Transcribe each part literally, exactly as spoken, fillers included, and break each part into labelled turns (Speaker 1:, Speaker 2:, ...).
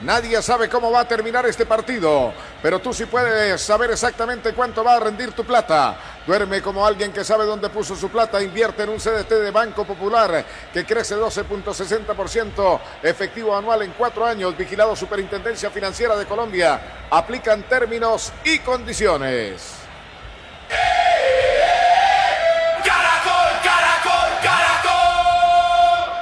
Speaker 1: Nadie sabe cómo va a terminar este partido, pero tú sí puedes saber exactamente cuánto va a rendir tu plata. Duerme como alguien que sabe dónde puso su plata. Invierte en un C D T de Banco Popular que crece doce punto sesenta por ciento efectivo anual en cuatro años. Vigilado Superintendencia Financiera de Colombia. Aplican términos y condiciones.
Speaker 2: Caracol, Caracol, Caracol.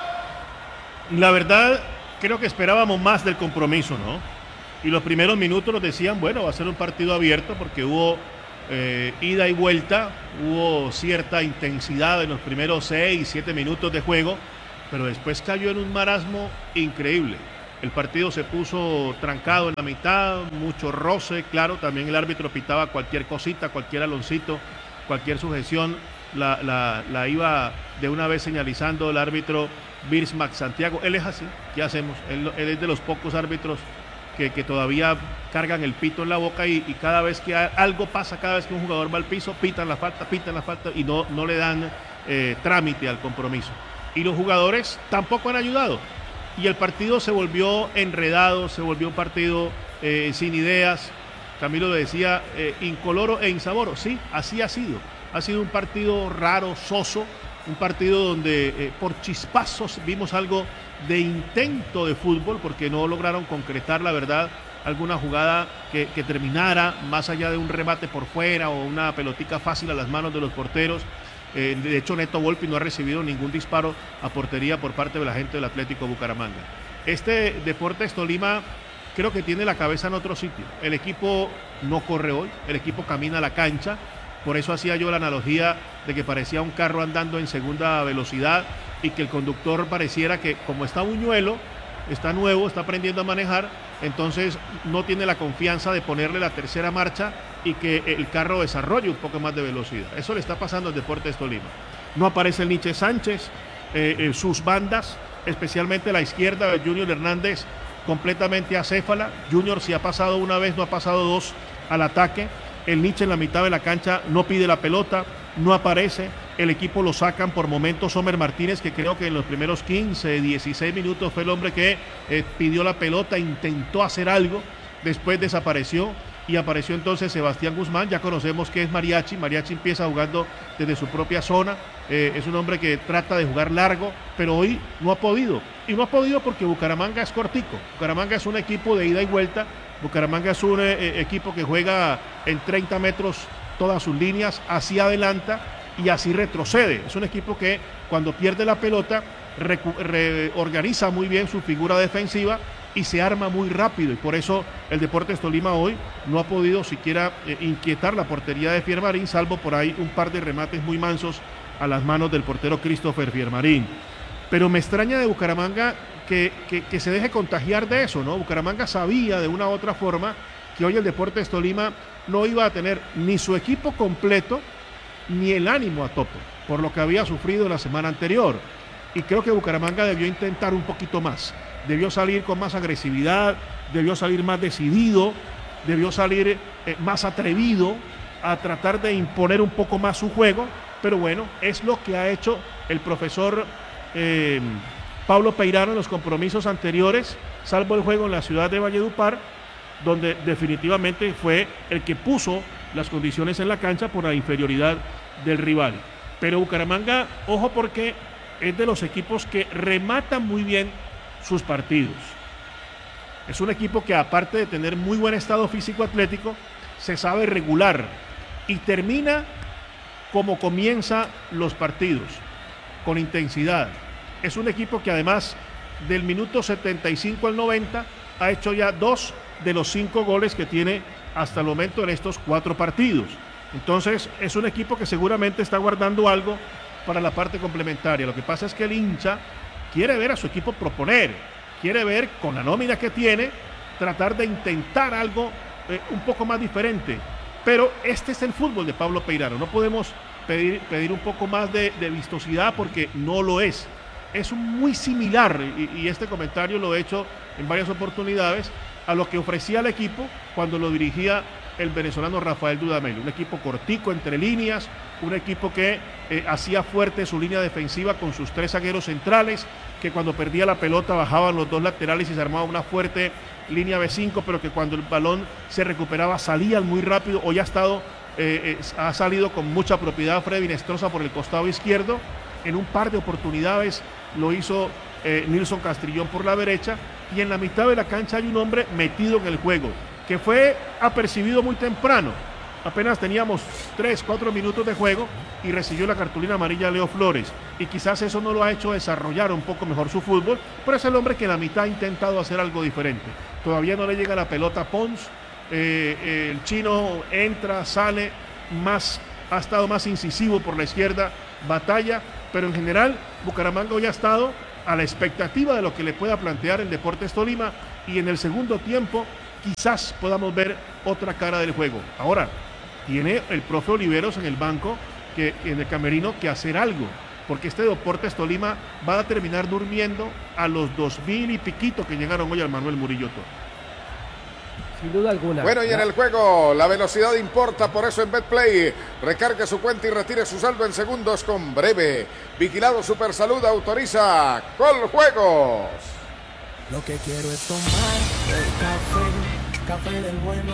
Speaker 3: La verdad, creo que esperábamos más del compromiso, ¿no? Y los primeros minutos nos decían, bueno, va a ser un partido abierto porque hubo eh, ida y vuelta, hubo cierta intensidad en los primeros seis, siete minutos de juego, pero después cayó en un marasmo increíble. El partido se puso trancado en la mitad, mucho roce, claro, también el árbitro pitaba cualquier cosita, cualquier aloncito, cualquier sujeción, la, la, la iba de una vez señalizando el árbitro Bismarck Santiago. Él es así, ¿qué hacemos? Él, él es de los pocos árbitros que, que todavía cargan el pito en la boca y, y cada vez que algo pasa, cada vez que un jugador va al piso, pitan la falta, pitan la falta y no, no le dan eh, trámite al compromiso. Y los jugadores tampoco han ayudado. Y el partido se volvió enredado, se volvió un partido eh, sin ideas. Camilo lo decía, eh, incoloro e insaboro. Sí, así ha sido. Ha sido un partido raro, soso, un partido donde eh, por chispazos vimos algo de intento de fútbol, porque no lograron concretar, la verdad, alguna jugada que, que terminara más allá de un remate por fuera o una pelotica fácil a las manos de los porteros. Eh, de hecho, Neto Volpi no ha recibido ningún disparo a portería por parte de la gente del Atlético Bucaramanga. Este Deportes Tolima creo que tiene la cabeza en otro sitio. El equipo no corre hoy, el equipo camina a la cancha. Por eso hacía yo la analogía de que parecía un carro andando en segunda velocidad y que el conductor pareciera que, como está buñuelo, está nuevo, está aprendiendo a manejar, entonces no tiene la confianza de ponerle la tercera marcha y que el carro desarrolle un poco más de velocidad. Eso le está pasando al Deportes Tolima. No aparece el Nietzsche Sánchez, eh, eh, sus bandas, especialmente la izquierda de Junior Hernández, completamente acéfala. Junior, si ha pasado una vez, no ha pasado dos al ataque. El Nietzsche en la mitad de la cancha no pide la pelota, no aparece. El equipo lo sacan por momentos Homer Martínez, que creo que en los primeros quince, dieciséis minutos fue el hombre que eh, pidió la pelota, intentó hacer algo, después desapareció y apareció entonces Sebastián Guzmán. Ya conocemos que es Mariachi. Mariachi empieza jugando desde su propia zona, eh, es un hombre que trata de jugar largo, pero hoy no ha podido. Y no ha podido porque Bucaramanga es cortico. Bucaramanga es un equipo de ida y vuelta. Bucaramanga es un eh, equipo que juega en treinta metros todas sus líneas, así adelanta y así retrocede. Es un equipo que cuando pierde la pelota reorganiza muy bien su figura defensiva y se arma muy rápido, y por eso el Deportes Tolima hoy no ha podido siquiera eh, inquietar la portería de Fiermarín, salvo por ahí un par de remates muy mansos a las manos del portero Christopher Fiermarín. Pero me extraña de Bucaramanga que, que, que se deje contagiar de eso, ¿no? Bucaramanga sabía de una u otra forma que hoy el Deportes Tolima no iba a tener ni su equipo completo ni el ánimo a tope, por lo que había sufrido la semana anterior. Y creo que Bucaramanga debió intentar un poquito más, debió salir con más agresividad, debió salir más decidido, debió salir eh, más atrevido a tratar de imponer un poco más su juego, pero bueno, es lo que ha hecho el profesor eh, Pablo Peirano en los compromisos anteriores, salvo el juego en la ciudad de Valledupar, donde definitivamente fue el que puso las condiciones en la cancha por la inferioridad del rival. Pero Bucaramanga, ojo, porque es de los equipos que rematan muy bien sus partidos. Es un equipo que, aparte de tener muy buen estado físico atlético, se sabe regular y termina como comienza los partidos, con intensidad. Es un equipo que además del minuto setenta y cinco al noventa ha hecho ya dos de los cinco goles que tiene hasta el momento en estos cuatro partidos. Entonces es un equipo que seguramente está guardando algo para la parte complementaria. Lo que pasa es que el hincha quiere ver a su equipo proponer, quiere ver con la nómina que tiene, tratar de intentar algo eh, un poco más diferente. Pero este es el fútbol de Pablo Peirano. No podemos pedir, pedir un poco más de, de vistosidad porque no lo es. Es muy similar, y, y este comentario lo he hecho en varias oportunidades, a lo que ofrecía el equipo cuando lo dirigía el venezolano Rafael Dudamel. Un equipo cortico entre líneas, un equipo que eh, hacía fuerte su línea defensiva con sus tres zagueros centrales, que cuando perdía la pelota bajaban los dos laterales y se armaba una fuerte línea B cinco, pero que cuando el balón se recuperaba salían muy rápido. Hoy ha estado, eh, eh, ha salido con mucha propiedad Freddy Vinestrosa por el costado izquierdo, en un par de oportunidades lo hizo eh, Nilson Castrillón por la derecha, y en la mitad de la cancha hay un hombre metido en el juego, que fue apercibido muy temprano. Apenas teníamos tres, cuatro minutos de juego y recibió la cartulina amarilla Leo Flores, y quizás eso no lo ha hecho desarrollar un poco mejor su fútbol, pero es el hombre que en la mitad ha intentado hacer algo diferente. Todavía no le llega la pelota a Pons, eh, eh, el chino entra, sale, más, ha estado más incisivo por la izquierda, batalla, pero en general Bucaramanga hoy ha estado a la expectativa de lo que le pueda plantear el Deportes Tolima, y en el segundo tiempo quizás podamos ver otra cara del juego. Ahora, tiene el profe Oliveros en el banco, que, en el camerino, que hacer algo, porque este Deportes Tolima va a terminar durmiendo a los dos mil y piquito que llegaron hoy al Manuel Murillo Toro.
Speaker 4: Sin duda alguna.
Speaker 1: Bueno, y en el juego la velocidad importa, por eso en Betplay recargue su cuenta y retire su saldo en segundos con Breve. Vigilado Supersalud autoriza Coljuegos.
Speaker 5: Lo que quiero es tomar el café, café del bueno.